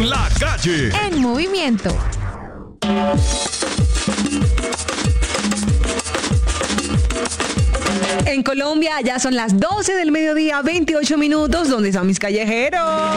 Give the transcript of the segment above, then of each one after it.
La Calle en movimiento. En Colombia ya son las 12 del mediodía, 28 minutos. ¿Dónde están mis callejeros?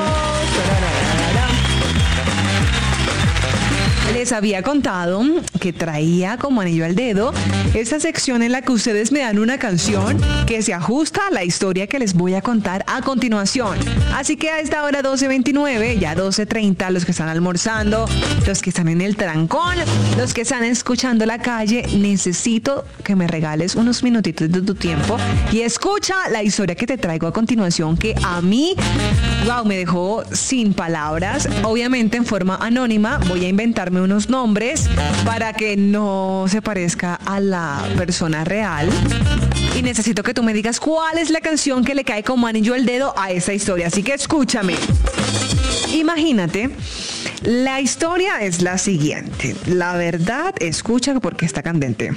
Les había contado que traía como anillo al dedo esta sección en la que ustedes me dan una canción que se ajusta a la historia que les voy a contar a continuación. Así que a esta hora 12:29, ya 12:30, los que están almorzando, los que están en el trancón, los que están escuchando La Calle, necesito que me regales unos minutitos de tu tiempo y escucha la historia que te traigo a continuación, que a mí, wow, me dejó sin palabras. Obviamente en forma anónima voy a inventarme unos nombres para que no se parezca a la persona real. Y necesito que tú me digas cuál es la canción que le cae como anillo al dedo a esa historia. Así que escúchame. Imagínate, la historia es la siguiente. La verdad, escucha porque está candente.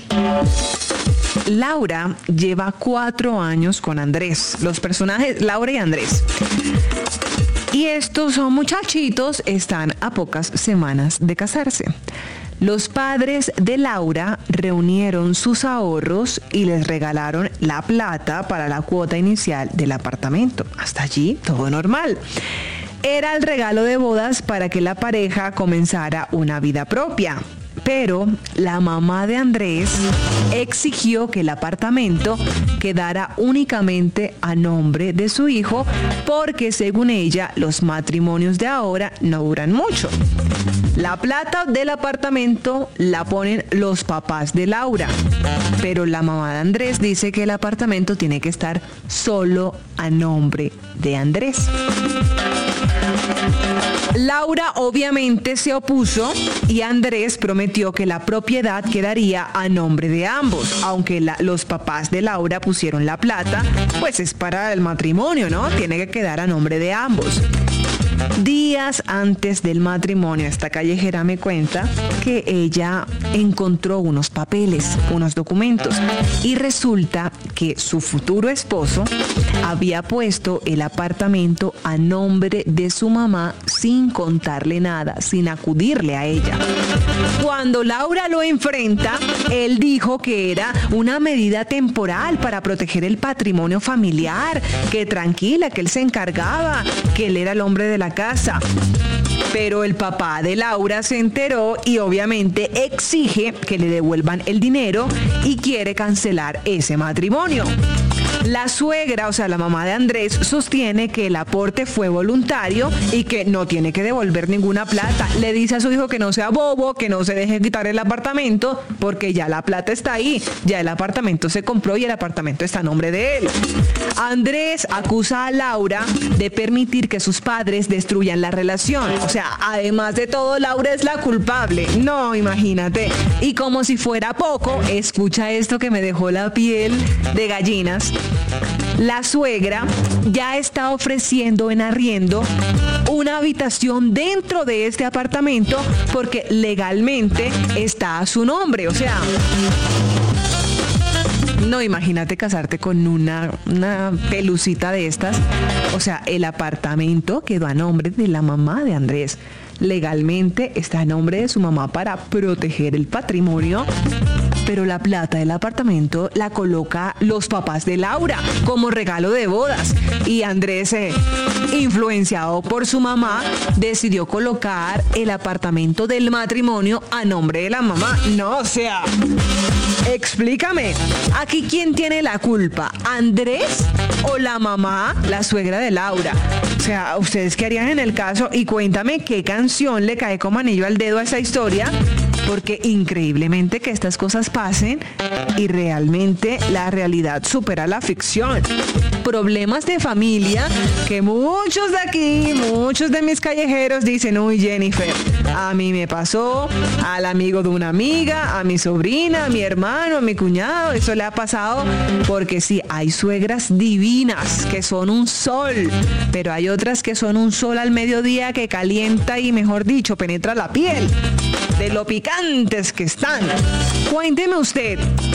Laura lleva 4 años con Andrés. Los personajes, Laura y Andrés. Y estos son muchachitos, están a pocas semanas de casarse. Los padres de Laura reunieron sus ahorros y les regalaron la plata para la cuota inicial del apartamento. Hasta allí, todo normal. Era el regalo de bodas para que la pareja comenzara una vida propia. Pero la mamá de Andrés exigió que el apartamento quedara únicamente a nombre de su hijo porque, según ella, los matrimonios de ahora no duran mucho. La plata del apartamento la ponen los papás de Laura, pero la mamá de Andrés dice que el apartamento tiene que estar solo a nombre de Andrés. Laura obviamente se opuso y Andrés prometió que la propiedad quedaría a nombre de ambos, aunque los papás de Laura pusieron la plata, pues es para el matrimonio, ¿no? Tiene que quedar a nombre de ambos. Días antes del matrimonio, esta callejera me cuenta que ella encontró unos papeles, unos documentos, y resulta que su futuro esposo había puesto el apartamento a nombre de su mamá sin contarle nada, sin acudirle a ella. Cuando Laura lo enfrenta, él dijo que era una medida temporal para proteger el patrimonio familiar, que tranquila, que él se encargaba, que él era el hombre de la casa. Pero el papá de Laura se enteró y obviamente exige que le devuelvan el dinero y quiere cancelar ese matrimonio. La suegra, o sea, la mamá de Andrés, sostiene que el aporte fue voluntario y que no tiene que devolver ninguna plata. Le dice a su hijo que no sea bobo, que no se deje quitar el apartamento, porque ya la plata está ahí, ya el apartamento se compró y el apartamento está a nombre de él. Andrés acusa a Laura de permitir que sus padres destruyan la relación. O sea, además de todo, Laura es la culpable. No, imagínate. Y como si fuera poco, escucha esto que me dejó la piel de gallinas. La suegra ya está ofreciendo en arriendo una habitación dentro de este apartamento porque legalmente está a su nombre. O sea, no, imagínate casarte con una pelucita de estas. O sea, el apartamento quedó a nombre de la mamá de Andrés. Legalmente está a nombre de su mamá para proteger el patrimonio, pero la plata del apartamento la coloca los papás de Laura como regalo de bodas. Y Andrés, influenciado por su mamá, decidió colocar el apartamento del matrimonio a nombre de la mamá. No, o sea, explícame, ¿aquí quién tiene la culpa? ¿Andrés o la mamá, la suegra de Laura? O sea, ¿ustedes qué harían en el caso? Y cuéntame qué canción le cae como anillo al dedo a esta historia, porque increíblemente que estas cosas pasen y realmente la realidad supera la ficción. Problemas de familia que muchos de aquí, muchos de mis callejeros dicen: uy, Jennifer, a mí me pasó, al amigo de una amiga, a mi sobrina, a mi hermano, a mi cuñado, eso le ha pasado. Porque sí, hay suegras divinas que son un sol, pero hay otras que son un sol al mediodía que calienta y, mejor dicho, penetra la piel de lo picantes que están. Cuénteme usted,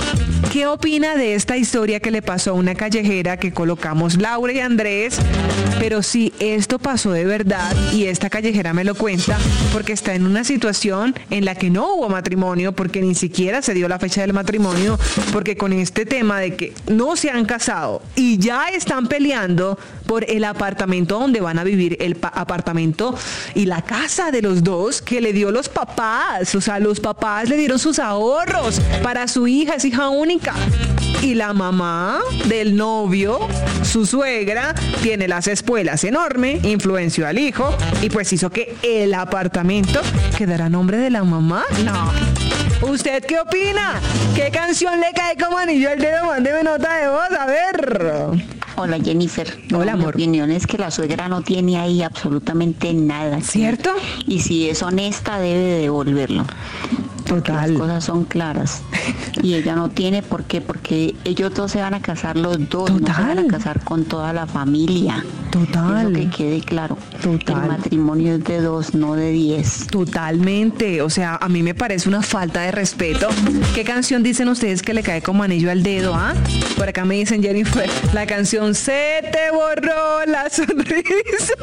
¿Qué opina de esta historia que le pasó a una callejera que colocamos Laura y Andrés? Pero si esto pasó de verdad y esta callejera me lo cuenta porque está en una situación en la que no hubo matrimonio, porque ni siquiera se dio la fecha del matrimonio, porque con este tema de que no se han casado y ya están peleando por el apartamento donde van a vivir, el apartamento y la casa de los dos que le dio los papás. O sea, los papás le dieron sus ahorros para su hija, es hija única. Y la mamá del novio, su suegra, tiene las espuelas enorme, influenció al hijo y pues hizo que el apartamento quedara a nombre de la mamá. No. ¿Usted qué opina? ¿Qué canción le cae como anillo al dedo? Mándeme nota de voz, a ver. Hola Jennifer. Hola, amor. Mi opinión es que la suegra no tiene ahí absolutamente nada. ¿Cierto? Y si es honesta debe devolverlo. Total. Las cosas son claras. Y ella no tiene por qué, porque ellos dos se van a casar los dos. Total. No se van a casar con toda la familia. Total. Eso que quede claro. Total. El matrimonio es de 2, no de 10. Totalmente, o sea, a mí me parece una falta de respeto. ¿Qué canción dicen ustedes que le cae como anillo al dedo, ah? Por acá me dicen, Jennifer, la canción Se te borró la sonrisa.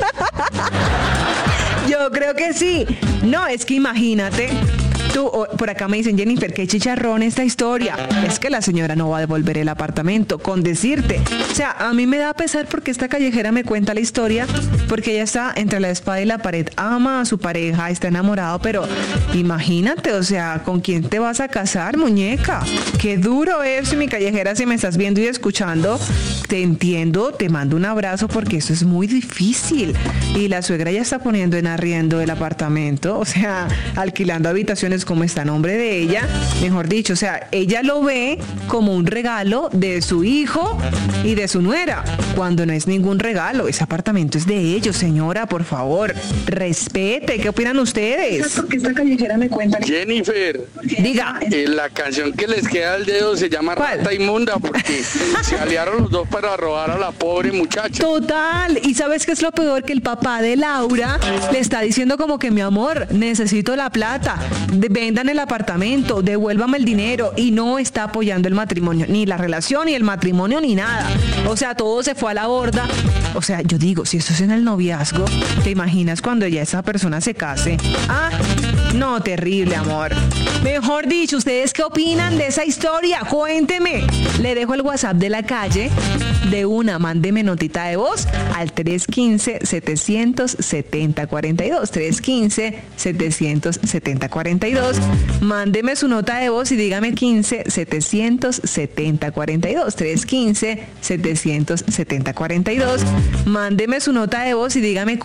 Yo creo que sí. No, es que imagínate. Por acá me dicen, Jennifer, qué chicharrón esta historia. Es que la señora no va a devolver el apartamento, con decirte. O sea, a mí me da pesar porque esta callejera me cuenta la historia, porque ella está entre la espada y la pared. Ama a su pareja, está enamorado, pero imagínate, o sea, ¿con quién te vas a casar, muñeca? Qué duro eso, mi callejera, si me estás viendo y escuchando, te entiendo, te mando un abrazo porque eso es muy difícil. Y la suegra ya está poniendo en arriendo el apartamento, o sea, alquilando habitaciones como está a nombre de ella, mejor dicho, o sea, ella lo ve como un regalo de su hijo y de su nuera, cuando no es ningún regalo, ese apartamento es de ellos, señora, por favor, respete. ¿Qué opinan ustedes? Porque esta callejera me cuenta. Jennifer, Diga. la canción que les queda al dedo se llama ¿Cuál? Rata Inmunda, porque se aliaron los dos para robar a la pobre muchacha. Total, y ¿sabes qué es lo peor? Que el papá de Laura le está diciendo como que, mi amor, necesito la plata, vendan el apartamento, devuélvame el dinero, y no está apoyando el matrimonio, ni la relación, ni el matrimonio, ni nada. O sea, todo se fue a la borda. O sea, yo digo, si esto es en el noviazgo, ¿te imaginas cuando ya esa persona se case? Ah, no, terrible, amor. Mejor dicho, ¿ustedes qué opinan de esa historia? Cuénteme. Le dejo el WhatsApp de la calle. De una, mándeme notita de voz al 315-770-42. 315-770-42. Mándeme su nota de voz y dígame 15-770-42. 315-770-42. Mándeme su nota de voz y dígame